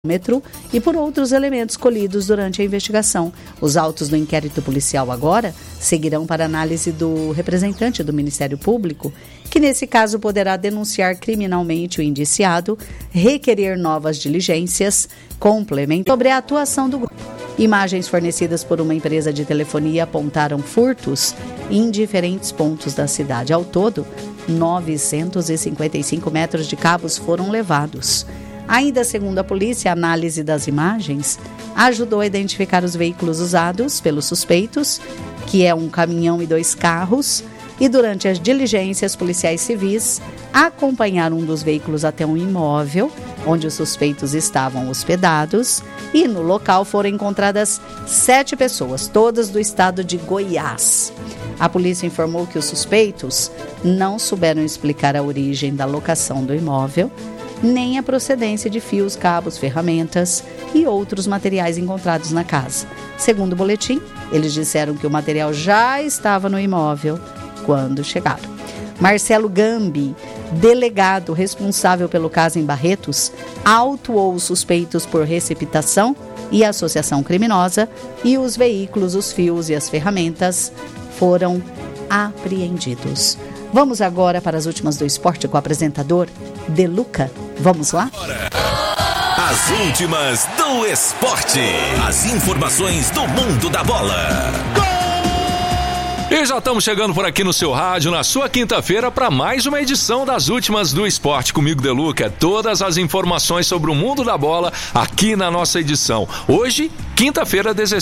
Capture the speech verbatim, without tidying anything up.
e por outros elementos colhidos durante a investigação. Os autos do inquérito policial agora seguirão para análise do representante do Ministério Público, que nesse caso poderá denunciar criminalmente o indiciado, requerer novas diligências, complementar sobre a atuação do grupo. Imagens fornecidas por uma empresa de telefonia apontaram furtos em diferentes pontos da cidade. Ao todo, novecentos e cinquenta e cinco metros de cabos foram levados. Ainda segundo a polícia, a análise das imagens ajudou a identificar os veículos usados pelos suspeitos, que é um caminhão e dois carros, e durante as diligências, policiais civis acompanharam um dos veículos até um imóvel, onde os suspeitos estavam hospedados, e no local foram encontradas sete pessoas, todas do estado de Goiás. A polícia informou que os suspeitos não souberam explicar a origem da locação do imóvel, nem a procedência de fios, cabos, ferramentas e outros materiais encontrados na casa. Segundo o boletim, eles disseram que o material já estava no imóvel quando chegaram. Marcelo Gambi, delegado responsável pelo caso em Barretos, autuou os suspeitos por receptação e associação criminosa, e os veículos, os fios e as ferramentas foram apreendidos. Vamos agora para as últimas do esporte com o apresentador Deluca. Vamos lá? As últimas do esporte. As informações do mundo da bola. E já estamos chegando por aqui no seu rádio, na sua quinta-feira, para mais uma edição das últimas do esporte. Comigo, Deluca, todas as informações sobre o mundo da bola aqui na nossa edição. Hoje, quinta-feira, dezesseis